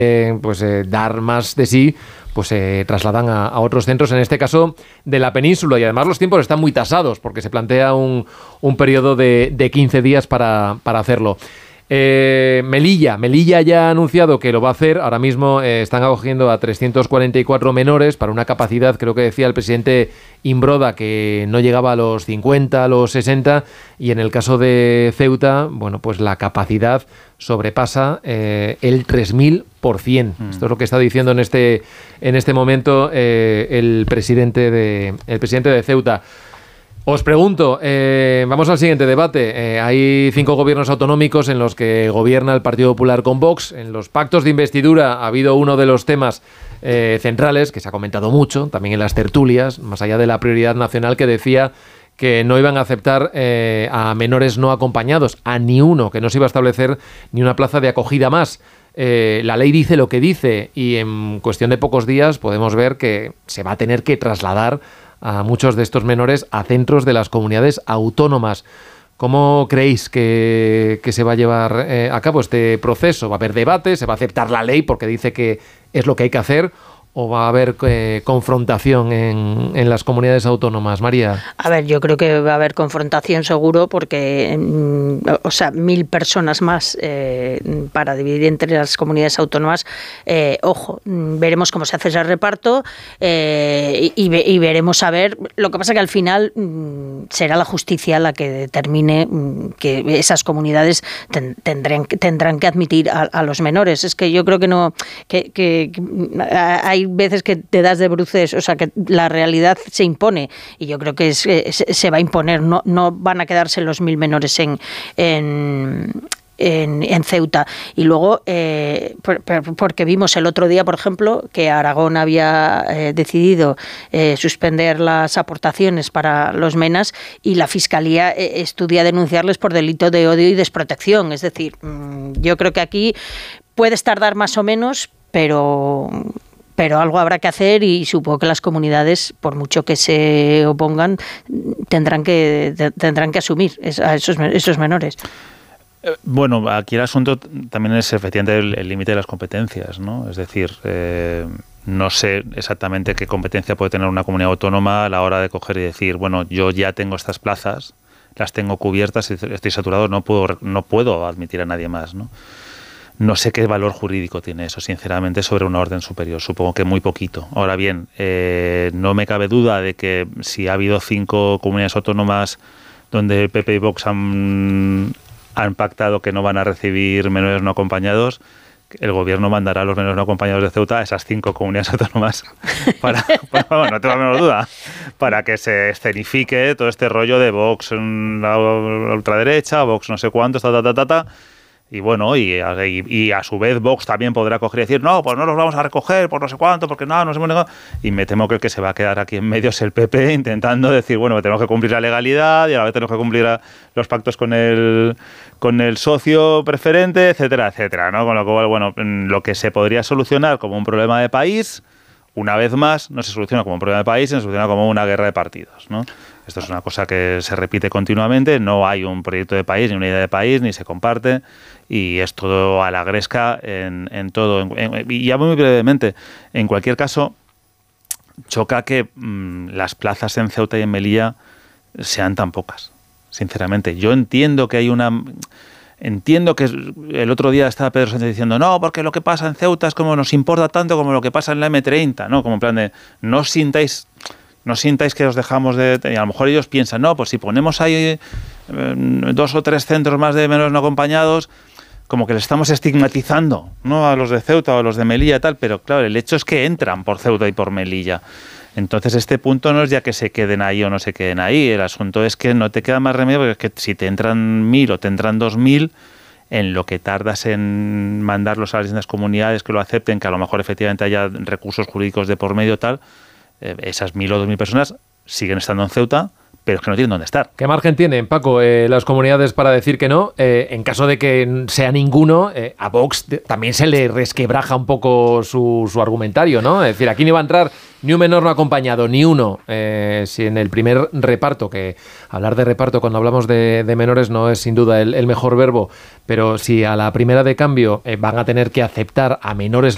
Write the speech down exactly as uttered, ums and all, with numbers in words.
eh, pues eh, dar más de sí, pues se eh, trasladan a, a otros centros, en este caso de la península, y además los tiempos están muy tasados porque se plantea un, un periodo de, de quince días para, para hacerlo. Eh, Melilla, Melilla ya ha anunciado que lo va a hacer. Ahora mismo eh, están acogiendo a trescientos cuarenta y cuatro menores para una capacidad, creo que decía el presidente Imbroda, que no llegaba a los cincuenta, a los sesenta, y en el caso de Ceuta, bueno, pues la capacidad sobrepasa eh, el tres mil por ciento. Mm. Esto es lo que está diciendo en este, en este momento eh, el presidente de, el presidente de Ceuta. Os pregunto, eh, vamos al siguiente debate. Eh, hay cinco gobiernos autonómicos en los que gobierna el Partido Popular con Vox. En los pactos de investidura ha habido uno de los temas eh, centrales, que se ha comentado mucho, también en las tertulias, más allá de la prioridad nacional, que decía que no iban a aceptar eh, a menores no acompañados, a ni uno, que no se iba a establecer ni una plaza de acogida más. Eh, la ley dice lo que dice y en cuestión de pocos días podemos ver que se va a tener que trasladar a muchos de estos menores a centros de las comunidades autónomas. ¿Cómo creéis que, que se va a llevar eh, a cabo este proceso? ¿Va a haber debate? ¿Se va a aceptar la ley porque dice que es lo que hay que hacer? ¿O va a haber eh, confrontación en, en las comunidades autónomas, María? A ver, yo creo que va a haber confrontación seguro porque, o sea, mil personas más eh, para dividir entre las comunidades autónomas. Eh, ojo, veremos cómo se hace ese reparto eh, y, y veremos a ver. Lo que pasa que al final mm, será la justicia la que determine mm, que esas comunidades ten, tendrán, tendrán que admitir a, a los menores. Es que yo creo que no, que, que, que hay Hay veces que te das de bruces, o sea, que la realidad se impone y yo creo que es, es, se va a imponer. No, no van a quedarse los mil menores en, en, en, en Ceuta. Y luego, eh, por, por, porque vimos el otro día, por ejemplo, que Aragón había eh, decidido eh, suspender las aportaciones para los MENAs y la Fiscalía eh, estudia denunciarles por delito de odio y desprotección. Es decir, mmm, yo creo que aquí puedes tardar más o menos, pero... pero algo habrá que hacer y supongo que las comunidades, por mucho que se opongan, tendrán que tendrán que asumir a esos, esos menores. Bueno, aquí el asunto también es efectivamente el límite de las competencias, ¿no? Es decir, eh, no sé exactamente qué competencia puede tener una comunidad autónoma a la hora de coger y decir, bueno, yo ya tengo estas plazas, las tengo cubiertas, estoy saturado, no puedo, no puedo admitir a nadie más, ¿no? No sé qué valor jurídico tiene eso, sinceramente, sobre una orden superior. Supongo que muy poquito. Ahora bien, eh, no me cabe duda de que si ha habido cinco comunidades autónomas donde P P y Vox han, han pactado que no van a recibir menores no acompañados, el gobierno mandará a los menores no acompañados de Ceuta a esas cinco comunidades autónomas para, para bueno, no tengo la menor duda, para que se escenifique todo este rollo de Vox en la ultraderecha, Vox no sé cuántos, ta, ta, ta, ta, ta. Y bueno, y, y, y a su vez Vox también podrá coger y decir, no, pues no los vamos a recoger por no sé cuánto, porque no, nos hemos negado. Y me temo que el que se va a quedar aquí en medio es el P P intentando decir, bueno, tenemos que cumplir la legalidad y a la vez tenemos que cumplir a, los pactos con el, con el socio preferente, etcétera, etcétera, ¿no? Con lo cual, bueno, lo que se podría solucionar como un problema de país, una vez más, no se soluciona como un problema de país, se soluciona como una guerra de partidos, ¿no? Esto es una cosa que se repite continuamente, no hay un proyecto de país, ni una idea de país, ni se comparte, y es todo a la gresca en, en todo. En, en, y ya muy brevemente, en cualquier caso, choca que mmm, las plazas en Ceuta y en Melilla sean tan pocas, sinceramente. Yo entiendo que hay una... Entiendo que el otro día estaba Pedro Sánchez diciendo no, porque lo que pasa en Ceuta es como nos importa tanto como lo que pasa en la eme treinta, ¿no? Como en plan de, no os sintáis... No sintáis que os dejamos de... Y a lo mejor ellos piensan, no, pues si ponemos ahí eh, dos o tres centros más de menores no acompañados, como que le estamos estigmatizando, ¿no? A los de Ceuta o a los de Melilla y tal, pero claro, el hecho es que entran por Ceuta y por Melilla. Entonces este punto no es ya que se queden ahí o no se queden ahí, el asunto es que no te queda más remedio, porque es que si te entran mil o te entran dos mil, en lo que tardas en mandarlos a las distintas comunidades que lo acepten, que a lo mejor efectivamente haya recursos jurídicos de por medio tal, esas mil o dos mil personas siguen estando en Ceuta, pero es que no tienen dónde estar. ¿Qué margen tienen, Paco, eh, las comunidades para decir que no? Eh, en caso de que sea ninguno, eh, a Vox también se le resquebraja un poco su, su argumentario, ¿no? Es decir, aquí no iba a entrar ni un menor no acompañado, ni uno. Eh, si en el primer reparto, que hablar de reparto cuando hablamos de, de menores no es sin duda el, el mejor verbo, pero si a la primera de cambio eh, van a tener que aceptar a menores